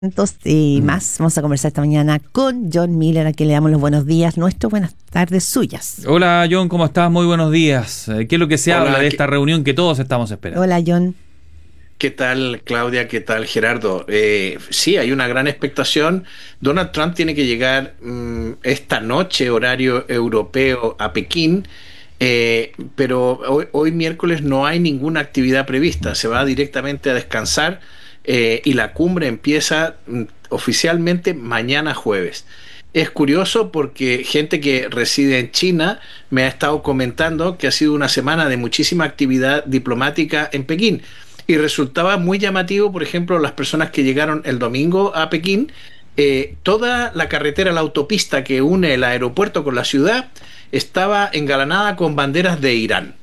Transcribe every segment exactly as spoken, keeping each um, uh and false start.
Y más, vamos a conversar esta mañana con John Miller, a quien le damos los buenos días, nuestras buenas tardes suyas. Hola John, ¿cómo estás? Muy buenos días. ¿Qué es lo que se Hola, habla de ¿qué... esta reunión que todos estamos esperando? Hola John. ¿Qué tal Claudia? ¿Qué tal Gerardo? Eh, sí, hay una gran expectación. Donald Trump tiene que llegar mmm, esta noche, horario europeo, a Pekín. Eh, pero hoy, hoy miércoles no hay ninguna actividad prevista, se va directamente a descansar eh, y la cumbre empieza mm, oficialmente mañana jueves. Es curioso porque gente que reside en China me ha estado comentando que ha sido una semana de muchísima actividad diplomática en Pekín y resultaba muy llamativo, por ejemplo, las personas que llegaron el domingo a Pekín. Eh, toda la carretera, la autopista que une el aeropuerto con la ciudad estaba engalanada con banderas de Irán.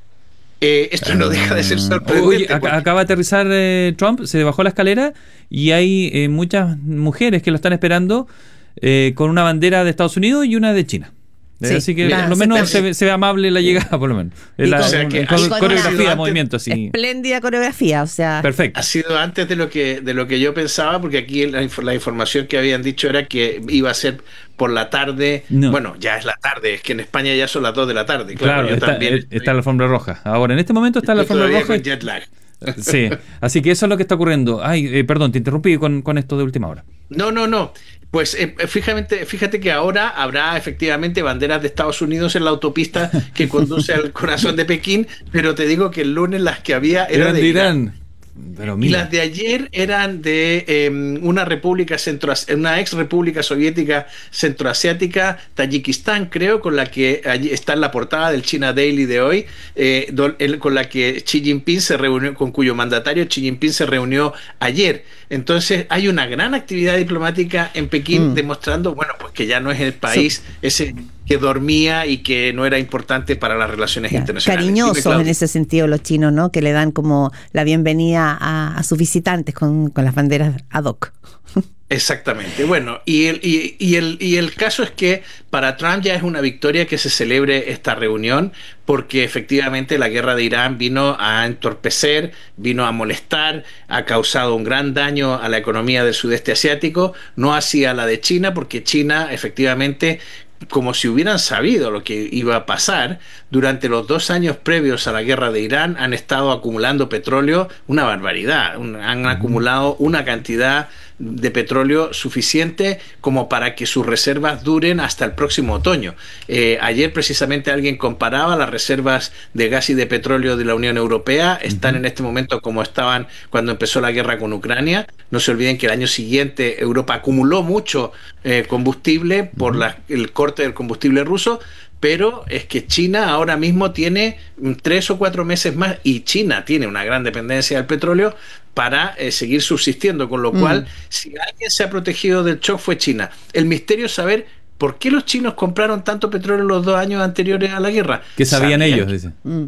Eh, esto no deja de ser sorprendente. Oye, ac- porque... acaba de aterrizar eh, Trump, se bajó la escalera y hay eh, muchas mujeres que lo están esperando eh, con una bandera de Estados Unidos y una de China. Sí, Así que claro, por lo menos se, se, ve, se ve amable la llegada, por lo menos. Y la, con, o sea que con, con coreografía, una, movimiento, sí. Espléndida coreografía, o sea. Perfecto. Ha sido antes de lo que de lo que yo pensaba, porque aquí la, la información que habían dicho era que iba a ser por la tarde. No. Bueno, ya es la tarde, es que en España ya son las dos de la tarde. Claro, Claro, yo está, también estoy, está la alfombra roja. Ahora, en este momento está la alfombra roja. Con jet lag. Sí, así que eso es lo que está ocurriendo. Ay, eh, perdón, te interrumpí con, con esto de última hora. No, no, no. Pues eh, fíjate, fíjate que ahora habrá efectivamente banderas de Estados Unidos en la autopista que conduce al corazón de Pekín, pero te digo que el lunes las que había eran, eran de de Irán. Irán. Pero Y las de ayer eran de eh, una república centro, una ex república soviética centroasiática, Tayikistán, creo, con la que allí está en la portada del China Daily de hoy, eh, do, el, con la que Xi Jinping se reunió, con cuyo mandatario Xi Jinping se reunió ayer. Entonces hay una gran actividad diplomática en Pekín mm. demostrando, bueno, pues que ya no es el país sí. ese que dormía y que no era importante para las relaciones ya, internacionales. Cariñosos en ese sentido los chinos, ¿no? Que le dan como la bienvenida a, a sus visitantes con, con las banderas ad hoc. Exactamente. Bueno, y el, y, y, el, y el caso es que para Trump ya es una victoria que se celebre esta reunión, porque efectivamente la guerra de Irán vino a entorpecer, vino a molestar, ha causado un gran daño a la economía del sudeste asiático, no así a la de China, porque China efectivamente, como si hubieran sabido lo que iba a pasar, durante los dos años previos a la guerra de Irán han estado acumulando petróleo, una barbaridad, un, han acumulado una cantidad de petróleo suficiente como para que sus reservas duren hasta el próximo otoño. Eh, ayer precisamente alguien comparaba las reservas de gas y de petróleo de la Unión Europea, están uh-huh. en este momento como estaban cuando empezó la guerra con Ucrania. No se olviden que el año siguiente Europa acumuló mucho eh, combustible por uh-huh. la, el corte del combustible ruso, pero es que China ahora mismo tiene tres o cuatro meses más, y China tiene una gran dependencia del petróleo para eh, seguir subsistiendo, con lo mm. cual, si alguien se ha protegido del shock fue China. El misterio es saber por qué los chinos compraron tanto petróleo los dos años anteriores a la guerra. ¿Qué sabían, ¿Sabían ellos? Dice. Mm.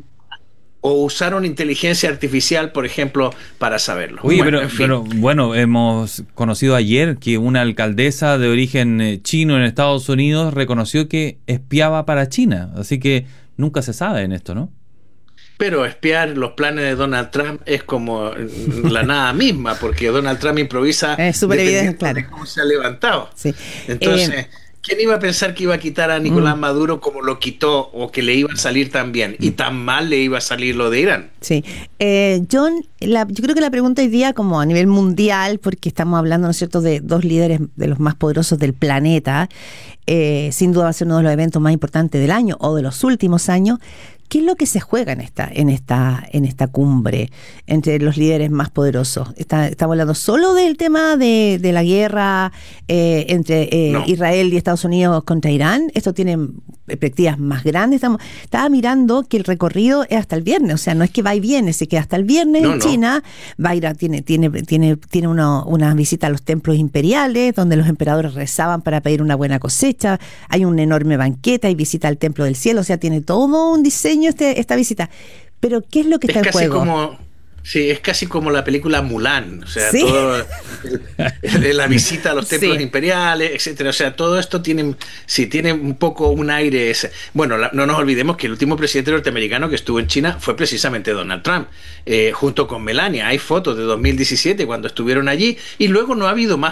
O usaron inteligencia artificial, por ejemplo, para saberlo. Oye, bueno, pero, en fin. pero bueno, hemos conocido ayer que una alcaldesa de origen chino en Estados Unidos reconoció que espiaba para China, así que nunca se sabe en esto, ¿no? Pero espiar los planes de Donald Trump es como la nada misma, porque Donald Trump improvisa es súper evidente, claro. de cómo se ha levantado. Sí. Entonces... Eh, ¿quién iba a pensar que iba a quitar a Nicolás mm. Maduro como lo quitó, o que le iba a salir tan bien y tan mal le iba a salir lo de Irán? Sí. Eh, John, la, yo creo que la pregunta hoy día, como a nivel mundial, porque estamos hablando, ¿no es cierto?, de dos líderes de los más poderosos del planeta, eh, sin duda va a ser uno de los eventos más importantes del año o de los últimos años. ¿Qué es lo que se juega en esta, en esta, en esta cumbre entre los líderes más poderosos? ¿Está, ¿Estamos hablando solo del tema de, de la guerra eh, entre eh, no. Israel y Estados Unidos contra Irán? ¿Esto tiene perspectivas más grandes? Estamos, estaba mirando que el recorrido es hasta el viernes, o sea, no es que va y viene, se queda hasta el viernes no, en no. China. Va a ir a, tiene, tiene, tiene, tiene uno, una visita a los templos imperiales, donde los emperadores rezaban para pedir una buena cosecha. Hay un enorme banquete, hay visita al templo del cielo, o sea, tiene todo un diseño Este, esta visita. Pero ¿qué es lo que está es en juego? Como, Sí, es casi como la película Mulan, o sea, Sí. todo de la visita a los templos Sí. imperiales, etcétera. O sea, todo esto tiene, sí, tiene un poco un aire ese. Bueno, la- no nos olvidemos que el último presidente norteamericano que estuvo en China fue precisamente Donald Trump, eh, junto con Melania. Hay fotos de dos mil diecisiete cuando estuvieron allí y luego no ha habido más